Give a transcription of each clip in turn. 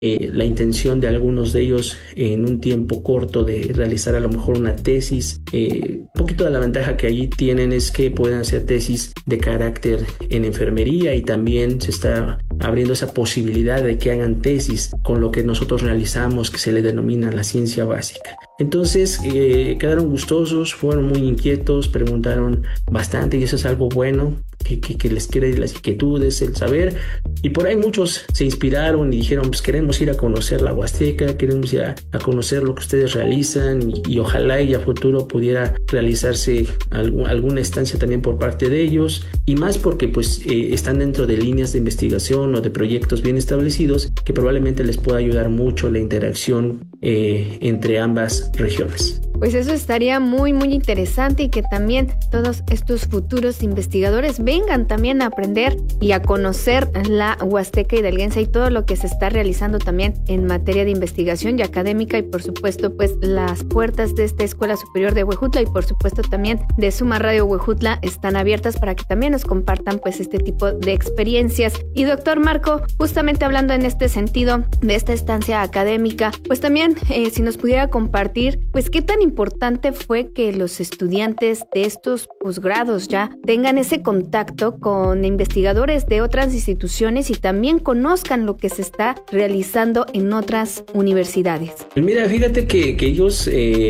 la intención de algunos de ellos en un tiempo corto de realizar a lo mejor una tesis. Un poquito de la ventaja que allí tienen es que pueden hacer tesis de carácter en enfermería, y también se está abriendo esa posibilidad de que hagan tesis con lo que nosotros realizamos, que se le denomina la ciencia básica. Entonces quedaron gustosos, fueron muy inquietos, preguntaron bastante, y eso es algo bueno, que les quede las inquietudes, el saber. Y por ahí muchos se inspiraron y dijeron, pues queremos ir a conocer la Huasteca, queremos ir a conocer lo que ustedes realizan, y ojalá y a futuro pudiera realizarse alguna estancia también por parte de ellos, y más porque pues están dentro de líneas de investigación o de proyectos bien establecidos que probablemente les pueda ayudar mucho la interacción entre ambas regiones. Pues eso estaría muy muy interesante, y que también todos estos futuros investigadores vengan también a aprender y a conocer la Huasteca hidalguense y todo lo que se está realizando también en materia de investigación y académica, y por supuesto pues las puertas de esta Escuela Superior de Huejutla y por supuesto también de Suma Radio Huejutla están abiertas para que también nos compartan pues este tipo de experiencias. Y doctor Marco, justamente hablando en este sentido de esta estancia académica, pues también si nos pudiera compartir pues qué tan importante fue que los estudiantes de estos posgrados ya tengan ese contacto con investigadores de otras instituciones y también conozcan lo que se está realizando en otras universidades. Mira, fíjate que ellos,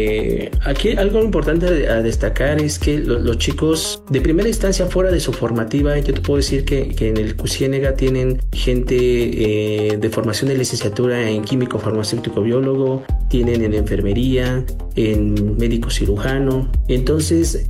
aquí algo importante a destacar es que los chicos de primera instancia fuera de su formativa, yo te puedo decir que en el CUCIénega tienen gente de formación de licenciatura en químico farmacéutico biólogo, tienen en enfermería, en médico cirujano. Entonces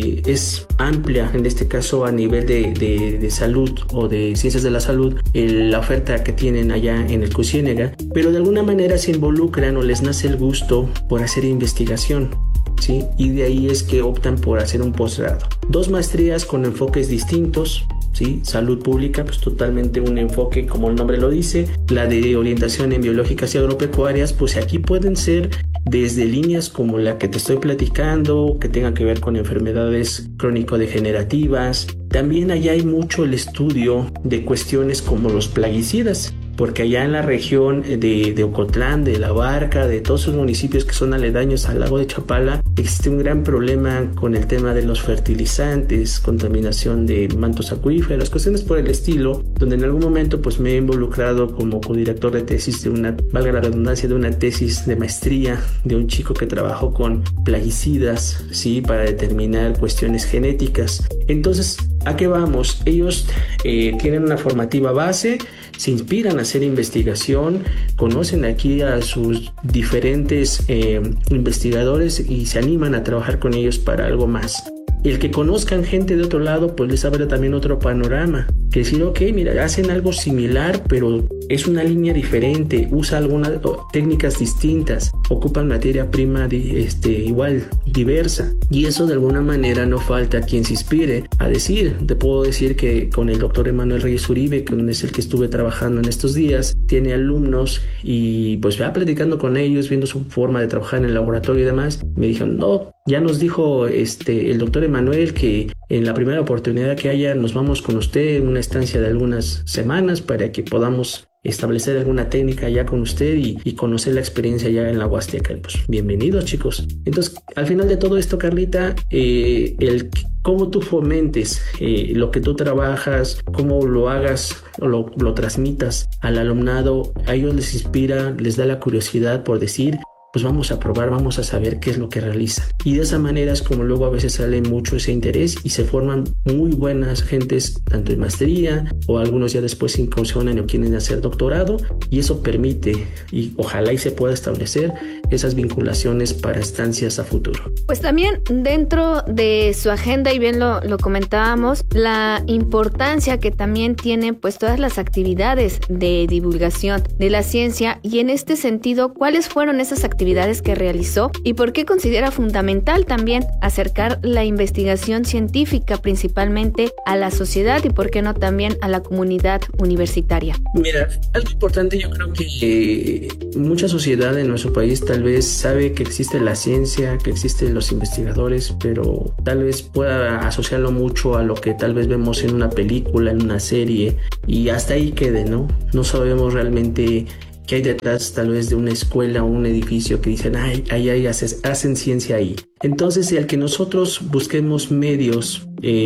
es amplia en este caso a nivel de salud o de ciencias de la salud la oferta que tienen allá en el CUCIénega, pero de alguna manera se involucran o les nace el gusto por hacer investigación, ¿sí? Y de ahí es que optan por hacer un posgrado. 2 maestrías con enfoques distintos, ¿sí? Salud pública, pues totalmente un enfoque como el nombre lo dice. La de orientación en biológicas y agropecuarias, pues aquí pueden ser desde líneas como la que te estoy platicando, que tengan que ver con enfermedades crónico-degenerativas. También allá hay mucho el estudio de cuestiones como los plaguicidas, porque allá en la región de Ocotlán, de La Barca, de todos esos municipios que son aledaños al lago de Chapala, existe un gran problema con el tema de los fertilizantes, contaminación de mantos acuíferos, cuestiones por el estilo, donde en algún momento pues me he involucrado como codirector de tesis de una, valga la redundancia, de una tesis de maestría de un chico que trabajó con plaguicidas, ¿sí? Para determinar cuestiones genéticas. Entonces, ¿a qué vamos? Ellos tienen una formativa base, se inspiran a hacer investigación, conocen aquí a sus diferentes investigadores y se animan a trabajar con ellos para algo más. El que conozcan gente de otro lado, pues les abre también otro panorama. Que decir, ok, mira, hacen algo similar, pero es una línea diferente, usa algunas técnicas distintas, ocupan materia prima igual, diversa. Y eso de alguna manera no falta quien se inspire a decir. Te puedo decir que con el doctor Emanuel Reyes Uribe, que es el que estuve trabajando en estos días, tiene alumnos y pues va platicando con ellos, viendo su forma de trabajar en el laboratorio y demás. Me dijeron, no, ya nos dijo el doctor Emanuel que en la primera oportunidad que haya nos vamos con usted en una estancia de algunas semanas para que podamos establecer alguna técnica ya con usted y conocer la experiencia ya en la Huasteca. Pues bienvenidos, chicos. Entonces, al final de todo esto, Carlita, el cómo tú fomentes lo que tú trabajas, cómo lo hagas o lo transmitas al alumnado, a ellos les inspira, les da la curiosidad por decir, pues vamos a probar, vamos a saber qué es lo que realizan. Y de esa manera es como luego a veces sale mucho ese interés y se forman muy buenas gentes, tanto en maestría o algunos ya después se incursionan o quieren hacer doctorado, y eso permite, y ojalá y se pueda establecer esas vinculaciones para estancias a futuro. Pues también dentro de su agenda, y bien lo comentábamos, la importancia que también tienen pues todas las actividades de divulgación de la ciencia, y en este sentido, ¿cuáles fueron esas actividades que realizó y por qué considera fundamental también acercar la investigación científica principalmente a la sociedad y por qué no también a la comunidad universitaria? Mira, algo importante, yo creo que mucha sociedad en nuestro país tal vez sabe que existe la ciencia, que existen los investigadores, pero tal vez pueda asociarlo mucho a lo que tal vez vemos en una película, en una serie, y hasta ahí quede, ¿no? No sabemos realmente que hay detrás tal vez de una escuela o un edificio que dicen, ahí hacen ciencia ahí. Entonces, el que nosotros busquemos medios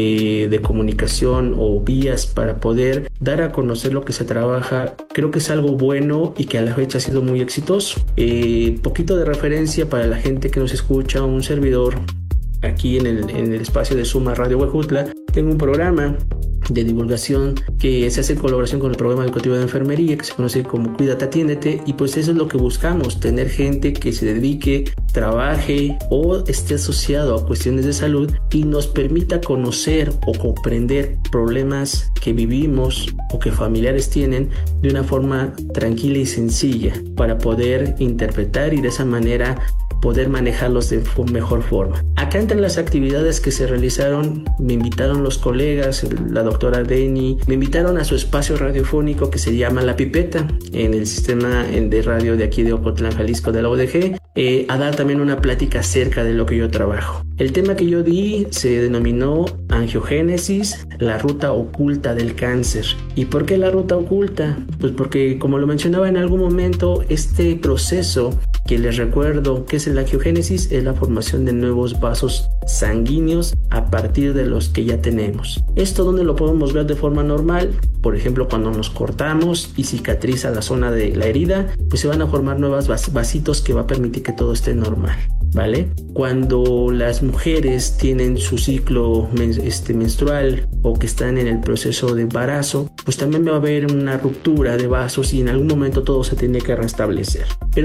de comunicación o vías para poder dar a conocer lo que se trabaja, creo que es algo bueno y que a la fecha ha sido muy exitoso. Poquito de referencia para la gente que nos escucha, un servidor aquí en el espacio de Suma Radio Huejutla, tengo un programa de divulgación que se hace en colaboración con el programa educativo de enfermería que se conoce como Cuídate, Atiéndete, y pues eso es lo que buscamos, tener gente que se dedique, trabaje o esté asociado a cuestiones de salud y nos permita conocer o comprender problemas que vivimos o que familiares tienen de una forma tranquila y sencilla para poder interpretar y de esa manera poder manejarlos de mejor forma. Acá entre las actividades que se realizaron, me invitaron los colegas, la doctora Deni, me invitaron a su espacio radiofónico que se llama La Pipeta, en el sistema de radio de aquí de Ocotlán, Jalisco, de la UDG, a dar también una plática acerca de lo que yo trabajo. El tema que yo di se denominó Angiogénesis, la ruta oculta del cáncer. ¿Y por qué la ruta oculta? Pues porque, como lo mencionaba en algún momento, este proceso que les recuerdo que es la angiogénesis, es la formación de nuevos vasos sanguíneos a partir de los que ya tenemos. Esto donde lo podemos ver de forma normal, por ejemplo cuando nos cortamos y cicatriza la zona de la herida, pues se van a formar nuevos vasitos que va a permitir que todo esté normal, ¿vale? Cuando las mujeres tienen su ciclo menstrual o que están en el proceso de embarazo, pues también va a haber una ruptura de vasos y en algún momento todo se tiene que restablecer.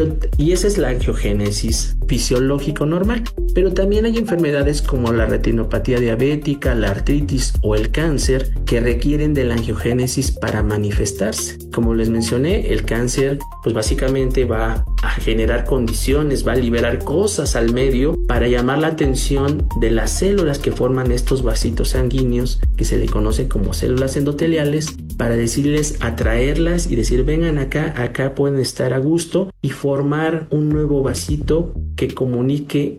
Y esa es la angiogénesis fisiológico normal. Pero también hay enfermedades como la retinopatía diabética, la artritis o el cáncer que requieren de la angiogénesis para manifestarse. Como les mencioné, el cáncer pues básicamente va a generar condiciones, va a liberar cosas al medio para llamar la atención de las células que forman estos vasitos sanguíneos que se le conocen como células endoteliales, para decirles, atraerlas y decir vengan acá pueden estar a gusto y formar un nuevo vasito que comunique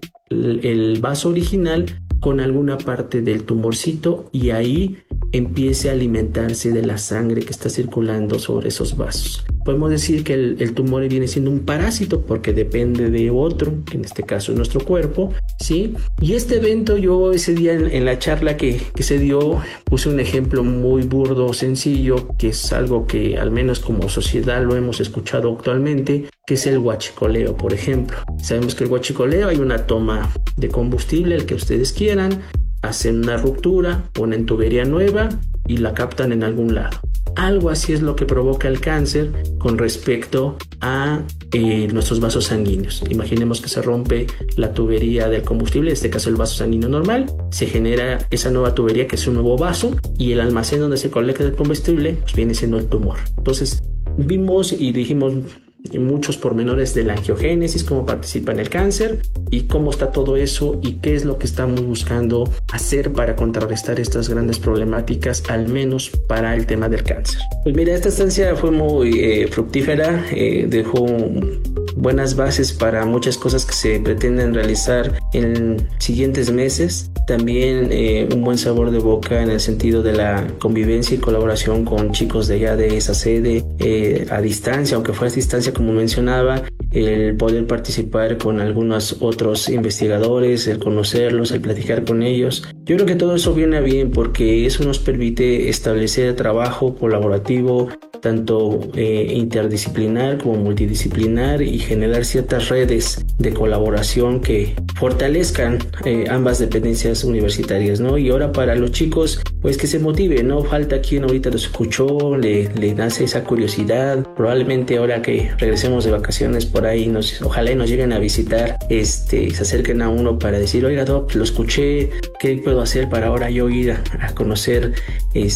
el vaso original con alguna parte del tumorcito y ahí empiece a alimentarse de la sangre que está circulando sobre esos vasos. Podemos decir que el tumor viene siendo un parásito porque depende de otro, que en este caso es nuestro cuerpo, ¿sí? Y este evento, yo ese día en la charla que se dio, puse un ejemplo muy burdo, sencillo, que es algo que al menos como sociedad lo hemos escuchado actualmente, que es el huachicoleo, por ejemplo. Sabemos que el huachicoleo, hay una toma de combustible, el que ustedes quieran, hacen una ruptura, ponen tubería nueva y la captan en algún lado. Algo así es lo que provoca el cáncer con respecto a nuestros vasos sanguíneos. Imaginemos que se rompe la tubería del combustible, en este caso el vaso sanguíneo normal, se genera esa nueva tubería que es un nuevo vaso y el almacén donde se colecta el combustible pues viene siendo el tumor. Entonces vimos y dijimos muchos pormenores de la angiogénesis, cómo participa en el cáncer y cómo está todo eso y qué es lo que estamos buscando hacer para contrarrestar estas grandes problemáticas, al menos para el tema del cáncer. Pues mira, esta estancia fue muy fructífera, dejó buenas bases para muchas cosas que se pretenden realizar en siguientes meses. También un buen sabor de boca en el sentido de la convivencia y colaboración con chicos de allá de esa sede a distancia, aunque fue a distancia como mencionaba, el poder participar con algunos otros investigadores, el conocerlos, el platicar con ellos. Yo creo que todo eso viene bien porque eso nos permite establecer trabajo colaborativo, tanto interdisciplinar como multidisciplinar y generar ciertas redes de colaboración que fortalezcan ambas dependencias universitarias, ¿no? Y ahora para los chicos, pues que se motive, no falta quien ahorita lo escuchó, le nace esa curiosidad. Probablemente ahora que regresemos de vacaciones por ahí, ojalá nos lleguen a visitar, se acerquen a uno para decir, oiga doc, lo escuché, ¿qué puedo hacer para ahora yo ir a conocer el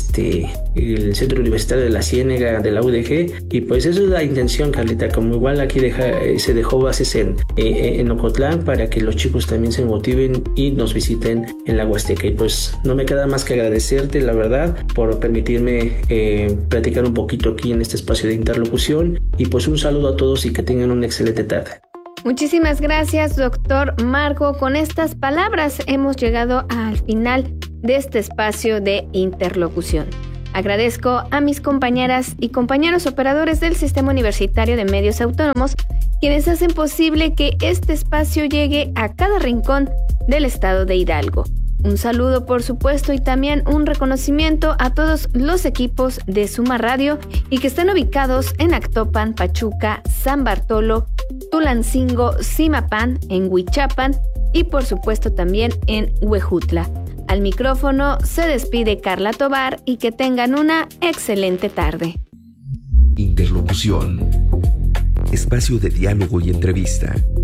Centro Universitario de la Ciénega de la UDG? Y pues eso es la intención, Carlita, como igual aquí se dejó bases en Ocotlán para que los chicos también se motiven y nos visiten en la Huasteca. Y pues no me queda más que agradecerte, la verdad, por permitirme platicar un poquito aquí en este espacio de interlocución y pues un saludo a todos y que tengan una excelente tarde. Muchísimas gracias, doctor Marco. Con estas palabras hemos llegado al final de este espacio de interlocución. Agradezco a mis compañeras y compañeros operadores del Sistema Universitario de Medios Autónomos, quienes hacen posible que este espacio llegue a cada rincón del estado de Hidalgo. Un saludo, por supuesto, y también un reconocimiento a todos los equipos de Suma Radio y que están ubicados en Actopan, Pachuca, San Bartolo, Tulancingo, Zimapán, en Huichapan y por supuesto también en Huejutla. Al micrófono se despide Carla Tobar y que tengan una excelente tarde. Interlocución. Espacio de diálogo y entrevista